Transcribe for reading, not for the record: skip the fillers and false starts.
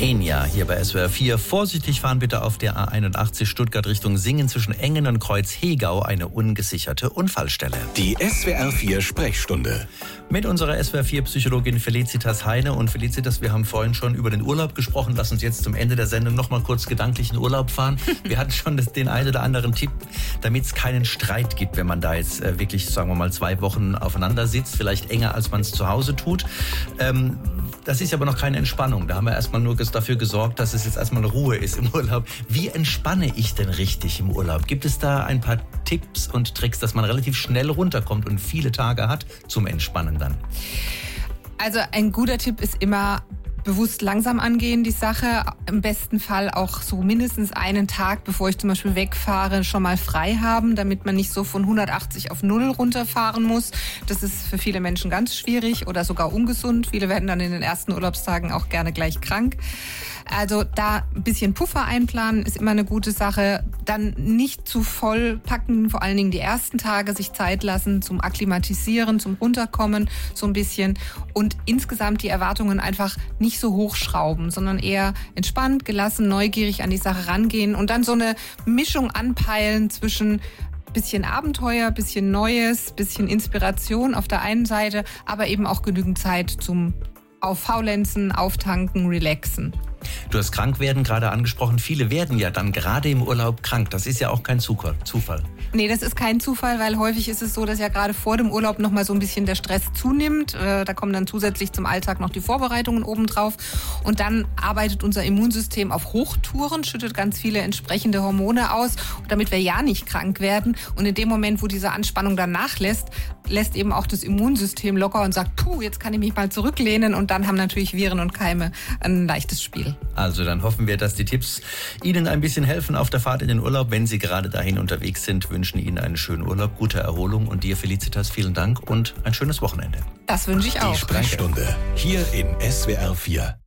Enya hier bei SWR 4. Vorsichtig fahren bitte auf der A81 Stuttgart Richtung Singen zwischen Engen und Kreuz-Hegau, eine ungesicherte Unfallstelle. Die SWR 4 Sprechstunde. Mit unserer SWR 4 Psychologin Felicitas Heine. Und Felicitas, wir haben vorhin schon über den Urlaub gesprochen. Lass uns jetzt zum Ende der Sendung noch mal kurz gedanklich in Urlaub fahren. Wir hatten schon den einen oder anderen Tipp, damit es keinen Streit gibt, wenn man da jetzt wirklich, sagen wir mal, 2 Wochen aufeinander sitzt. Vielleicht enger, als man es zu Hause tut. Das ist aber noch keine Entspannung. Da haben wir erstmal nur dafür gesorgt, dass es jetzt erstmal Ruhe ist im Urlaub. Wie entspanne ich denn richtig im Urlaub? Gibt es da ein paar Tipps und Tricks, dass man relativ schnell runterkommt und viele Tage hat zum Entspannen dann? Also ein guter Tipp ist immer bewusst langsam angehen, die Sache. Im besten Fall auch so mindestens einen Tag, bevor ich zum Beispiel wegfahre, schon mal frei haben, damit man nicht so von 180 auf 0 runterfahren muss. Das ist für viele Menschen ganz schwierig oder sogar ungesund. Viele werden dann in den ersten Urlaubstagen auch gerne gleich krank. Also da ein bisschen Puffer einplanen ist immer eine gute Sache. Dann nicht zu voll packen, vor allen Dingen die ersten Tage, sich Zeit lassen zum Akklimatisieren, zum Runterkommen so ein bisschen. Und insgesamt die Erwartungen einfach nicht so hochschrauben, sondern eher entspannt, gelassen, neugierig an die Sache rangehen und dann so eine Mischung anpeilen zwischen bisschen Abenteuer, bisschen Neues, bisschen Inspiration auf der einen Seite, aber eben auch genügend Zeit zum Auffaulenzen, Auftanken, Relaxen. Du hast Krankwerden gerade angesprochen. Viele werden ja dann gerade im Urlaub krank. Das ist ja auch kein Zufall. Nee, das ist kein Zufall, weil häufig ist es so, dass ja gerade vor dem Urlaub noch mal so ein bisschen der Stress zunimmt. Da kommen dann zusätzlich zum Alltag noch die Vorbereitungen obendrauf. Und dann arbeitet unser Immunsystem auf Hochtouren, schüttet ganz viele entsprechende Hormone aus, damit wir ja nicht krank werden. Und in dem Moment, wo diese Anspannung dann nachlässt, lässt eben auch das Immunsystem locker und sagt, puh, jetzt kann ich mich mal zurücklehnen. Und dann haben natürlich Viren und Keime ein leichtes Spiel. Also dann hoffen wir, dass die Tipps Ihnen ein bisschen helfen auf der Fahrt in den Urlaub. Wenn Sie gerade dahin unterwegs sind, wünschen Ihnen einen schönen Urlaub, gute Erholung. Und dir, Felicitas, vielen Dank und ein schönes Wochenende. Das wünsche ich auch. Die Sprechstunde hier in SWR 4.